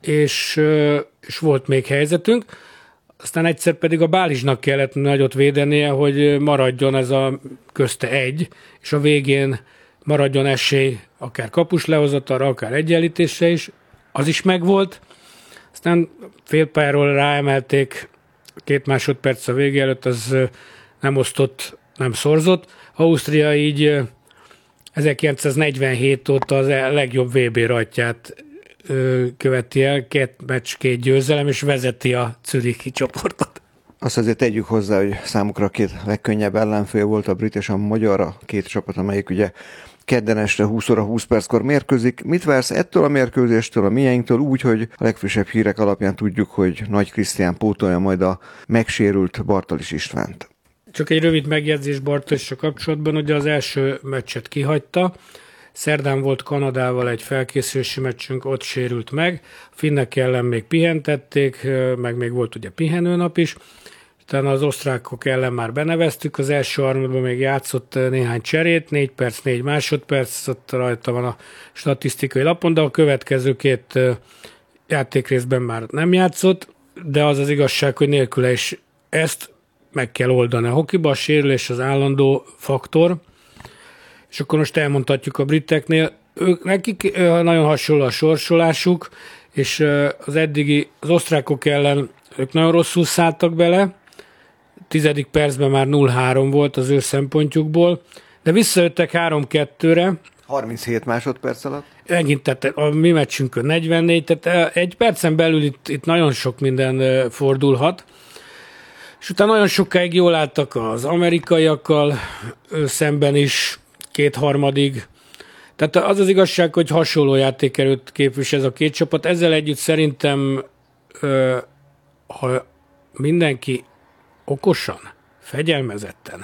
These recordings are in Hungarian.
és volt még helyzetünk. Aztán egyszer pedig a Bálizsnak kellett nagyot védenie, hogy maradjon ez a közte egy, és a végén maradjon esély akár kapus lehozatalra, akár egyenlítésre is. Az is megvolt. Aztán félpályáról ráemelték 2 másodperc a vége előtt, az nem osztott, nem szorzott. Ausztria így 1947 óta az legjobb VB rajtját követi el, 2 meccs, 2 győzelem, és vezeti a zürichi csoportot. Azt azért tegyük hozzá, hogy számukra a 2 legkönnyebb ellenfél volt a brit és a magyar, a 2 csapat, amelyik ugye kedden este 20 óra 20 perckor mérkőzik. Mit vársz ettől a mérkőzéstől, a miénktől, úgy, hogy a legfrissebb hírek alapján tudjuk, hogy Nagy Krisztián pótolja majd a megsérült Bartalis Istvánt? Csak egy rövid megjegyzés Bartalissal kapcsolatban, ugye az első meccset kihagyta. Szerdán volt Kanadával egy felkészülési meccsünk, ott sérült meg. A finnek ellen még pihentették, meg még volt ugye pihenőnap is. Utána az osztrákok ellen már beneveztük, az első harmadban még játszott néhány cserét, 4 perc, 4 másodperc, ott rajta van a statisztikai lapon, de a következő 2 játékrészben már nem játszott, de az az igazság, hogy nélküle is ezt meg kell oldani. A hokiban a sérülés az állandó faktor, és akkor most elmondhatjuk a briteknél, nekik nagyon hasonló a sorsolásuk, és az osztrákok ellen ők nagyon rosszul szálltak bele, 10. percben már 0-3 volt az ő szempontjukból, de visszajöttek 3-2-re. 37 másodperc alatt? Megint, tehát a mi meccsünkön 44, tehát egy percen belül itt nagyon sok minden fordulhat. És utána nagyon sokáig jól álltak az amerikaiakkal szemben is, 2/3. Tehát az az igazság, hogy hasonló játékerőt képvisel ez a 2 csapat. Ezzel együtt szerintem, ha mindenki okosan, fegyelmezetten,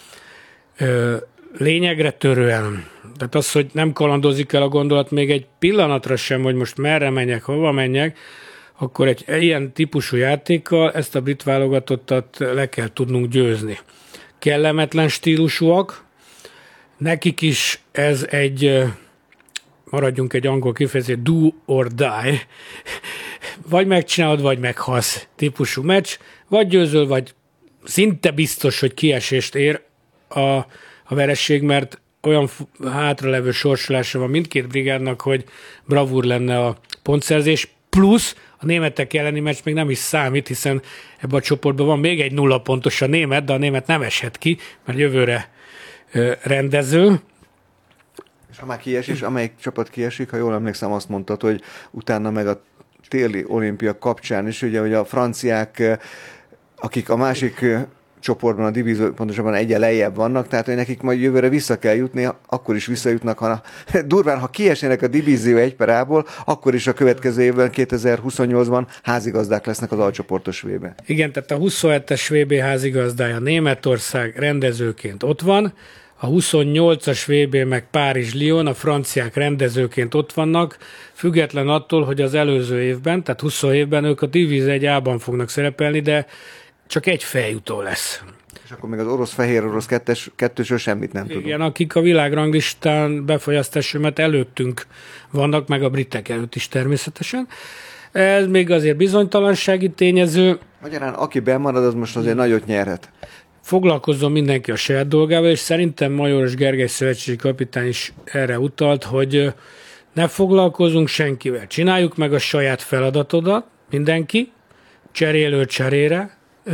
lényegre törően, tehát az, hogy nem kalandozik el a gondolat még egy pillanatra sem, hogy most merre menjek, hova menjek, akkor egy ilyen típusú játékkal ezt a brit válogatottat le kell tudnunk győzni. Kellemetlen stílusúak, nekik is ez maradjunk egy angol kifejezés, do or die, vagy megcsinálod, vagy meghalsz típusú meccs, vagy győzöl, vagy szinte biztos, hogy kiesést ér a veresség, mert olyan hátralevő sorsolása van mindkét brigádnak, hogy bravúr lenne a pontszerzés, plusz a németek elleni meccs még nem is számít, hiszen ebben a csoportban van még egy 0 pontos a német, de a német nem eshet ki, mert jövőre rendező. És ha már kiesés, amelyik csapat kiesik, ha jól emlékszem, azt mondtad, hogy utána meg a téli olimpia kapcsán is, ugye, hogy a franciák, akik a másik csoportban, a divízió pontosabban egyen lejjebb vannak, tehát hogy nekik majd jövőre vissza kell jutni, akkor is visszajutnak, durván, ha kiesnének a divízió 1/A-ból, akkor is a következő évben, 2028-ban házigazdák lesznek az alcsoportos VB-ben. Igen, tehát a 27-es VB házigazdája Németország rendezőként ott van, a 28-as VB meg Párizs-Lyon, a franciák rendezőként ott vannak, független attól, hogy az előző évben, tehát 20 évben ők a divízió 1A-ban fognak szerepelni, de csak egy feljutó lesz. És akkor még az orosz-fehér orosz kettősről semmit nem tudunk. Igen, akik a világranglistán befolyástásömet előttünk vannak, meg a britek előtt is természetesen. Ez még azért bizonytalansági tényező. Magyarán aki bemarad, az most azért nagyot nyerhet. Foglalkozzon mindenki a saját dolgával, és szerintem Majoros Gergely szövetségi kapitány is erre utalt, hogy ne foglalkozunk senkivel. Csináljuk meg a saját feladatodat, mindenki, cserélő cserére,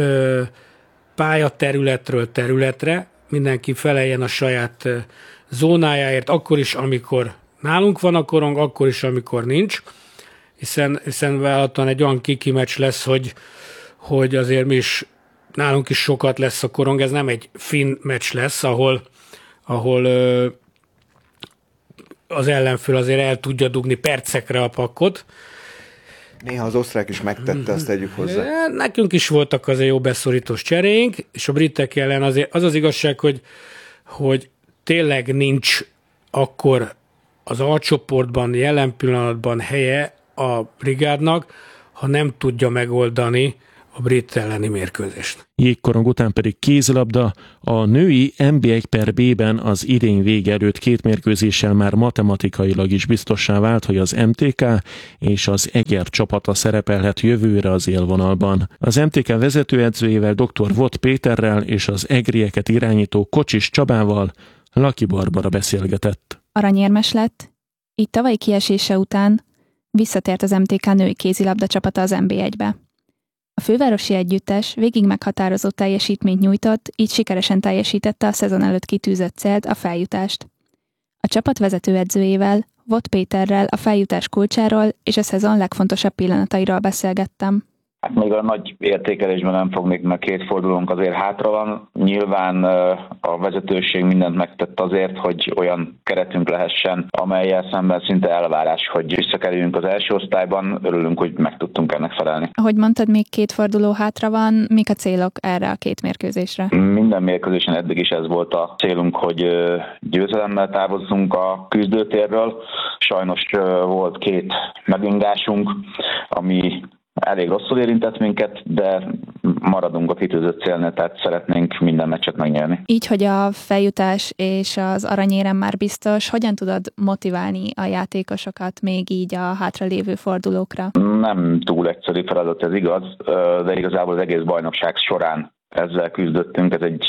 pályaterületről területre, mindenki feleljen a saját zónájáért, akkor is, amikor nálunk van a korong, akkor is, amikor nincs, hiszen vállaltan egy olyan kiki meccs lesz, hogy azért mi is, nálunk is sokat lesz a korong, ez nem egy finn meccs lesz, ahol az ellenfél azért el tudja dugni percekre a pakkot. Néha az osztrák is megtette, azt tegyük hozzá. Nekünk is voltak azért jó beszorítós cseréink, és a britek ellen azért az igazság, hogy tényleg nincs akkor az alcsoportban jelen pillanatban helye a brigádnak, ha nem tudja megoldani a brit elleni mérkőzést. Jégkorong után pedig kézilabda. A női NB1/B-ben az idény vége előtt 2 mérkőzéssel már matematikailag is biztossá vált, hogy az MTK és az Eger csapata szerepelhet jövőre az élvonalban. Az MTK vezetőedzőjével dr. Vott Péterrel és az egrieket irányító Kocsis Csabával Laki Barbara beszélgetett. Aranyérmes lett, így tavalyi kiesése után visszatért az MTK női kézilabda csapata az NB1-be. A fővárosi együttes végig meghatározó teljesítményt nyújtott, így sikeresen teljesítette a szezon előtt kitűzött célt, a feljutást. A csapat vezetőedzőjével, Vott Péterrel a feljutás kulcsáról és a szezon legfontosabb pillanatairól beszélgettem. Hát még a nagy értékelésben nem fognék, mert 2 fordulónk azért hátra van. Nyilván a vezetőség mindent megtett azért, hogy olyan keretünk lehessen, amellyel szemben szinte elvárás, hogy visszakerüljünk az első osztályban. Örülünk, hogy meg tudtunk ennek felelni. Ahogy mondtad, még 2 forduló hátra van. Mik a célok erre a 2 mérkőzésre? Minden mérkőzésen eddig is ez volt a célunk, hogy győzelemmel távozzunk a küzdőtérről. Sajnos volt 2 megingásunk, ami elég rosszul érintett minket, de maradunk a kitűzött célnél, tehát szeretnénk minden meccset megnyerni. Így, hogy a feljutás és az aranyérem már biztos, hogyan tudod motiválni a játékosokat még így a hátralévő fordulókra? Nem túl egyszerű feladat, ez igaz, de igazából az egész bajnokság során ezzel küzdöttünk. Ez egy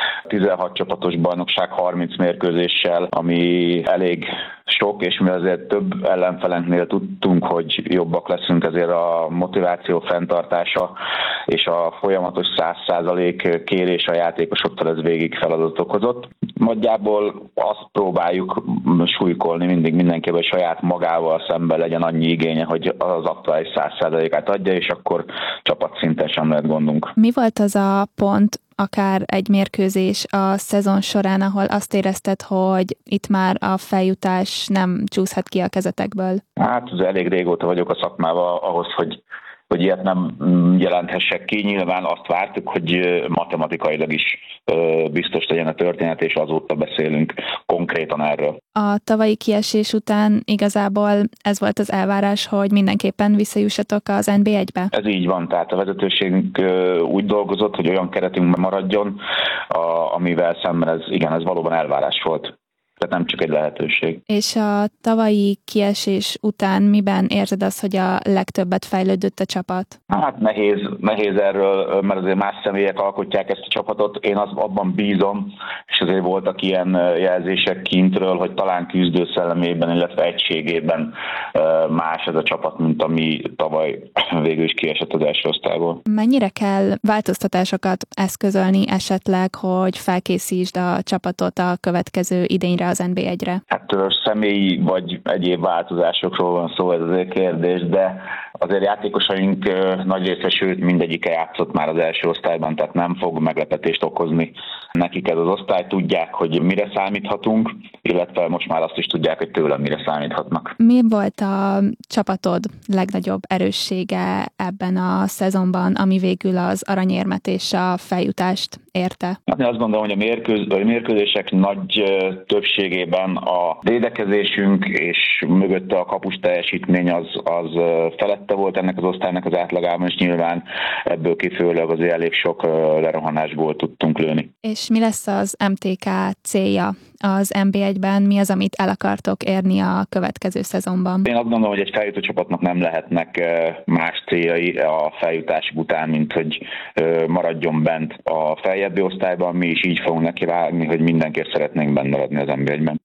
16 csapatos bajnokság 30 mérkőzéssel, ami elég sok, és mi azért több ellenfelenknél tudtunk, hogy jobbak leszünk, ezért a motiváció fenntartása és a folyamatos 100% kérés a játékosoktól ez végig feladatot okozott. Nagyjából azt próbáljuk súlykolni mindig mindenki, hogy saját magával szemben legyen annyi igénye, hogy az aktuális 100%-át adja, és akkor csapatszinten sem lehet gondunk. Mi volt az a pont, akár egy mérkőzés a szezon során, ahol azt érezted, hogy itt már a feljutás nem csúszhat ki a kezetekből? Hát elég régóta vagyok a szakmában ahhoz, hogy ilyet nem jelenthessek ki. Nyilván azt vártuk, hogy matematikailag is biztos legyen a történet, és azóta beszélünk konkrétan erről. A tavalyi kiesés után igazából ez volt az elvárás, hogy mindenképpen visszajussatok az NB1-be? Ez így van, tehát a vezetőségünk úgy dolgozott, hogy olyan keretünkben maradjon, amivel szemben ez valóban elvárás volt. Tehát nem csak egy lehetőség. És a tavalyi kiesés után miben érzed azt, hogy a legtöbbet fejlődött a csapat? Hát nehéz erről, mert azért más személyek alkotják ezt a csapatot. Én abban bízom, és azért voltak ilyen jelzések kintről, hogy talán küzdő szellemében, illetve egységében más ez a csapat, mint ami tavaly végül is kiesett az első osztályból. Mennyire kell változtatásokat eszközölni esetleg, hogy felkészítsd a csapatot a következő idényre az NB1-re? Hát személyi vagy egyéb változásokról van szó, ez azért kérdés, de azért játékosaink nagy része, sőt mindegyike játszott már az első osztályban, tehát nem fog meglepetést okozni nekik ez az osztály. Tudják, hogy mire számíthatunk, illetve most már azt is tudják, hogy tőlem mire számíthatnak. Mi volt a csapatod legnagyobb erőssége ebben a szezonban, ami végül az aranyérmet és a feljutást érte? Hát én azt gondolom, hogy a mérkőzések nagy többségében a védekezésünk és mögötte a kapus teljesítmény az felette volt ennek az osztálynak az átlagában, és nyilván ebből kifőleg azért elég sok lerohanásból tudtunk lőni. És mi lesz az MTK célja az NB1-ben? Mi az, amit el akartok érni a következő szezonban? Én azt gondolom, hogy egy feljutó csapatnak nem lehetnek más céljai a feljutásuk után, mint hogy maradjon bent a feljebbi osztályban. Mi is így fogunk nekivágni, hogy mindenképp szeretnénk benne maradni az NB1-ben.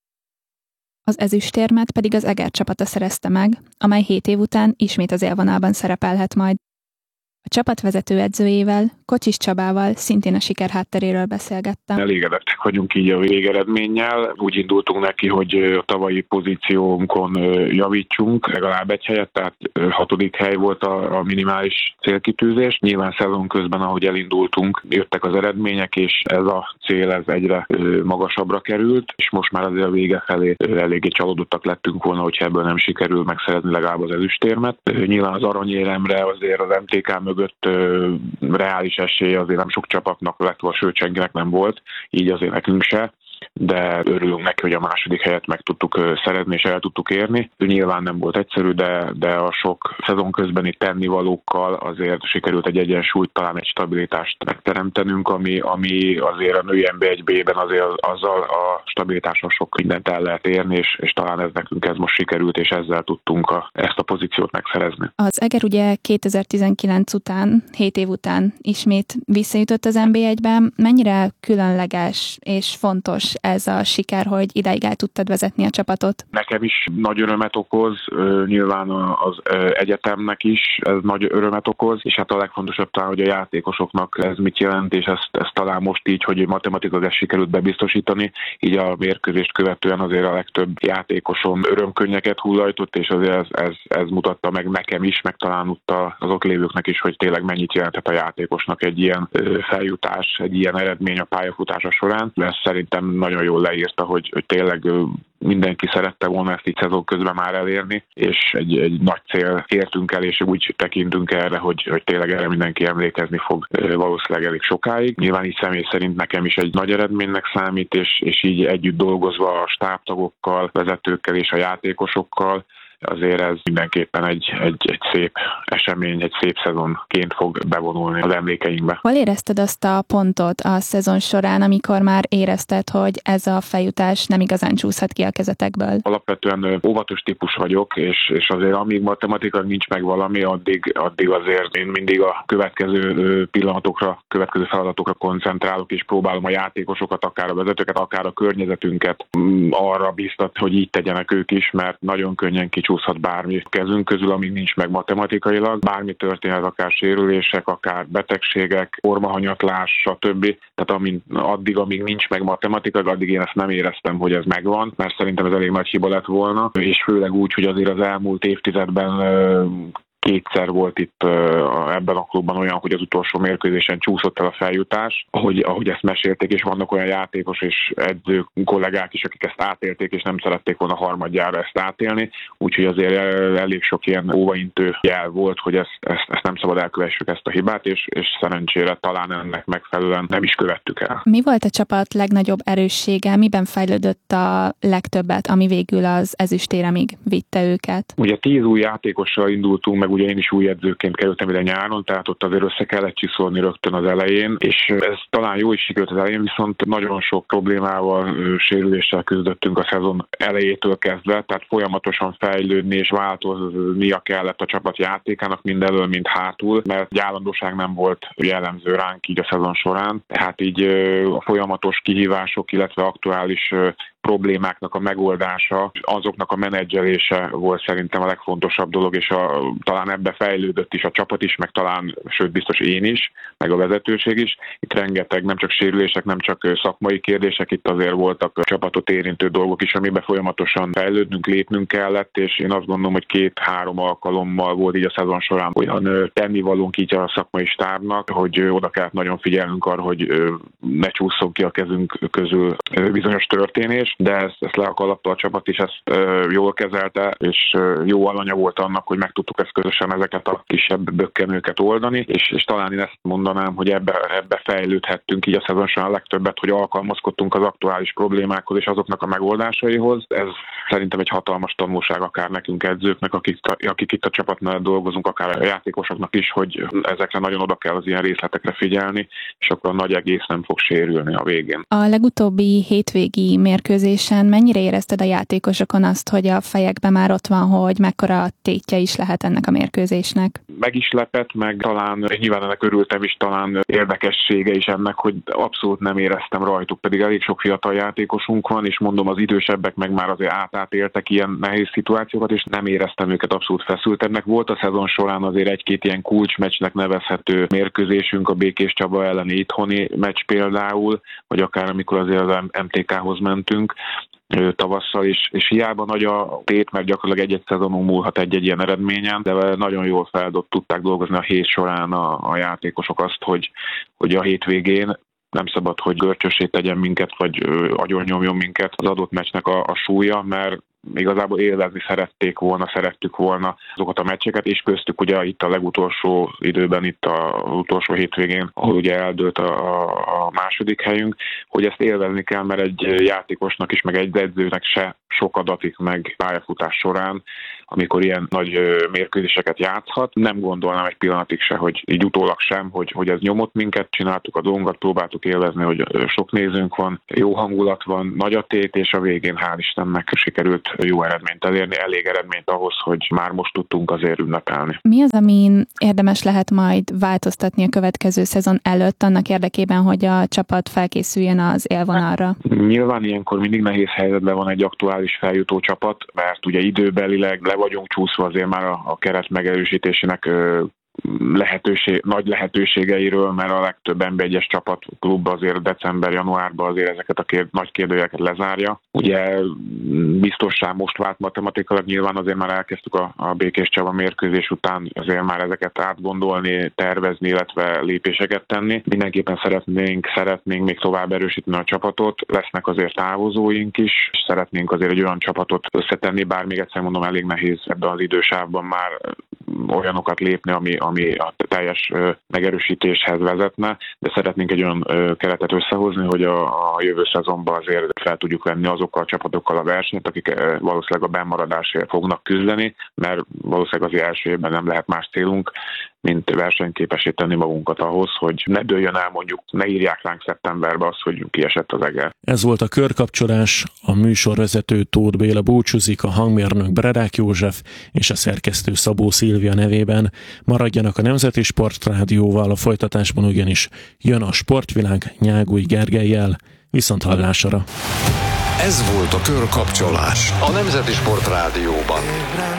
Az ezüstérmet pedig az Eger csapata szerezte meg, amely 7 év után ismét az élvonalban szerepelhet majd. A csapat vezetőedzőjével, Kocsis Csabával szintén a siker hátteréről beszélgettem. Elégedettek vagyunk így a végeredménnyel. Úgy indultunk neki, hogy a tavalyi pozíciónkon javítsunk, legalább egy helyet, tehát 6. hely volt a minimális célkitűzés. Nyilván szezon közben, ahogy elindultunk, jöttek az eredmények, és ez a cél ez egyre magasabbra került, és most már azért a vége felé eléggé csalódottak lettünk volna, hogyha ebből nem sikerül megszerezni legalább az ezüstérmet. Nyilván az aranyéremre azért az MTK mögött reális esélye azért nem sok csapatnak lett, vagy sőt senkinek nem volt, így azért nekünk se. de örülünk neki, hogy a második helyet meg tudtuk szerezni és el tudtuk érni. Nyilván nem volt egyszerű, de a sok szezon közbeni tennivalókkal azért sikerült egy egyensúlyt, talán egy stabilitást megteremtenünk, ami azért a női NB1B-ben azért azzal a stabilitással sok mindent el lehet érni, és talán ez most sikerült, és ezzel tudtunk ezt a pozíciót megszerezni. Az Eger ugye 2019 után, 7 év után ismét visszajutott az NB1-be. Mennyire különleges és fontos ez a siker, hogy idáig el tudtad vezetni a csapatot? Nekem is nagy örömet okoz, nyilván az egyetemnek is ez nagy örömet okoz, és hát a legfontosabb talán, hogy a játékosoknak ez mit jelent, és ezt talán most így, hogy matematikailag ezt sikerült bebiztosítani, így a mérkőzést követően azért a legtöbb játékosom örömkönnyeket hullajtott, és azért ez mutatta meg nekem is, meg talán az ott lévőknek is, hogy tényleg mennyit jelenthet a játékosnak egy ilyen feljutás, egy ilyen eredmény a pályafutása során. De ezt szerintem nagyon jól leírta, hogy tényleg mindenki szerette volna ezt így szezon közben már elérni, és egy nagy cél értünk el, és úgy tekintünk erre, hogy tényleg erre mindenki emlékezni fog valószínűleg elég sokáig. Nyilván így személy szerint nekem is egy nagy eredménynek számít, és így együtt dolgozva a stábtagokkal, vezetőkkel és a játékosokkal, azért ez mindenképpen egy szép esemény, egy szép szezonként fog bevonulni az emlékeinkbe. Hol érezted azt a pontot a szezon során, amikor már érezted, hogy ez a feljutás nem igazán csúszhat ki a kezetekből? Alapvetően óvatos típus vagyok, és azért amíg matematikailag nincs meg valami, addig azért én mindig a következő pillanatokra, következő feladatokra koncentrálok, és próbálom a játékosokat, akár a vezetőket, akár a környezetünket arra bíztatni, hogy így tegyenek ők is, mert nagyon könnyen kicsúszhat bármi kezünk közül, amíg nincs meg matematikailag. Bármi történhet, akár sérülések, akár betegségek, formahanyatlás, stb. Tehát amíg nincs meg matematikailag, addig én ezt nem éreztem, hogy ez megvan, mert szerintem ez elég nagy hiba lett volna, és főleg úgy, hogy azért az elmúlt évtizedben kétszer volt itt ebben a klubban olyan, hogy az utolsó mérkőzésen csúszott el a feljutás, ahogy ezt mesélték, és vannak olyan játékos és edző kollégák is, akik ezt átélték, és nem szerették volna harmadjára ezt átélni, úgyhogy azért elég sok ilyen óvaintő jel volt, hogy ezt nem szabad elkövessük, ezt a hibát, és szerencsére talán ennek megfelelően nem is követtük el. Mi volt a csapat legnagyobb erőssége, miben fejlődött a legtöbbet, ami végül az ezüstéremig vitte őket? Ugye 10 új játékossal indultunk, meg ugye én is új edzőként kerültem ide nyáron, tehát ott azért össze kellett csiszolni rögtön az elején, és ez talán jó is sikerült az elején, viszont nagyon sok problémával, sérüléssel küzdöttünk a szezon elejétől kezdve, tehát folyamatosan fejlődni és változnia kellett a csapat játékának mind elől, mind hátul, mert állandóság nem volt jellemző ránk így a szezon során. Tehát így a folyamatos kihívások, illetve aktuális problémáknak a megoldása, azoknak a menedzselése volt szerintem a legfontosabb dolog, és talán ebbe fejlődött is a csapat is, meg talán, sőt biztos én is, meg a vezetőség is. Itt rengeteg, nem csak sérülések, nem csak szakmai kérdések, itt azért voltak a csapatot érintő dolgok is, amiben folyamatosan fejlődnünk, lépnünk kellett, és én azt gondolom, hogy 2-3 alkalommal volt így a szezon során olyan tennivalónk így a szakmai stábnak, hogy oda kellett nagyon figyelnünk arra, hogy ne csúszson ki a kezünk közül bizonyos történés, de ezt le a kalappal a csapat is ezt jól kezelte, és jó alanya volt annak, hogy meg tudtuk ezt közösen ezeket a kisebb bökkenőket oldani, és talán én ezt mondanám, hogy ebbe fejlődhettünk így a szezon során a legtöbbet, hogy alkalmazkodtunk az aktuális problémákhoz és azoknak a megoldásaihoz. Ez szerintem egy hatalmas tanulság akár nekünk edzőknek, akik itt a csapatnál dolgozunk, akár a játékosoknak is, hogy ezekre nagyon oda kell az ilyen részletekre figyelni, és akkor a nagy egész nem fog sérülni a végén. A legutóbbi hétvégi mérkőzésen mennyire érezted a játékosokon azt, hogy a fejekben már ott van, hogy mekkora tétje is lehet ennek a mérkőzésnek? Meg is lepett, meg talán nyilván ennek örültem is, talán érdekessége is ennek, hogy abszolút nem éreztem rajtuk, pedig elég sok fiatal játékosunk van, és mondom, az idősebbek meg már azért átéltek ilyen nehéz szituációkat, és nem éreztem őket abszolút feszültebbnek. Volt a szezon során azért egy-két ilyen kulcsmeccsnek nevezhető mérkőzésünk, a Békés Csaba elleni itthoni meccs például, vagy akár amikor azért az MTK-hoz mentünk tavasszal is, és hiába nagy a tét, mert gyakorlatilag egy-egy szezonon múlhat egy-egy ilyen eredményen, de nagyon jól tudták dolgozni a hét során a játékosok azt, hogy a hétvégén nem szabad, hogy görcsössé tegyen minket, vagy agyonnyomjon minket az adott meccsnek a súlya, mert igazából élvezni szerettük volna azokat a meccseket, és köztük ugye itt a legutolsó időben, itt az utolsó hétvégén, ahol ugye eldőlt a második helyünk, hogy ezt élvezni kell, mert egy játékosnak is, meg egy edzőnek se sok adatik meg pályafutás során, amikor ilyen nagy mérkőzéseket játszhat. Nem gondolnám egy pillanatig se, hogy így utólag sem, hogy ez nyomott minket, csináltuk a dolgunkat, próbáltuk élvezni, hogy sok nézőnk van, jó hangulat van, nagy a tét, és a végén hál' Istennek sikerült jó eredményt elérni, elég eredményt ahhoz, hogy már most tudtunk azért ünnepelni. Mi az, amin érdemes lehet majd változtatni a következő szezon előtt, annak érdekében, hogy a csapat felkészüljön az élvonalra? Nyilván ilyenkor mindig nehéz helyzetben van egy aktuális feljutó csapat, mert ugye időbelileg le vagyunk csúszva azért már a keret megerősítésének nagy lehetőségeiről, mert a legtöbb NB1-es csapat klub azért december-januárban azért ezeket a nagy kérdőjeleket lezárja. Ugye biztossá most vált matematikailag, nyilván azért már elkezdtük a Békés Csaba mérkőzés után azért már ezeket átgondolni, tervezni, illetve lépéseket tenni. Mindenképpen szeretnénk még tovább erősíteni a csapatot, lesznek azért távozóink is, és szeretnénk azért egy olyan csapatot összetenni, bár még egyszer mondom, elég nehéz ebben az idősávban már olyanokat lépni, ami a teljes megerősítéshez vezetne, de szeretnénk egy olyan keretet összehozni, hogy a jövő szezonban azért fel tudjuk venni azokkal a csapatokkal a versenyt, akik valószínűleg a bennmaradásért fognak küzdeni, mert valószínűleg az első évben nem lehet más célunk, mint versenyképessé tenni magunkat ahhoz, hogy ne dőljön el, mondjuk ne írják ránk szeptemberbe azt, hogy kiesett az Eger. Ez volt a körkapcsolás, a műsorvezető Tóth Béla búcsúzik, a hangmérnök Bredák József és a szerkesztő Szabó Szilvia nevében. Maradjanak a Nemzeti Sportrádióval, a folytatásban ugyanis jön a Sportvilág Nyágúj Gergellyel. Viszonthallásra! Ez volt a körkapcsolás a Nemzeti Sportrádióban.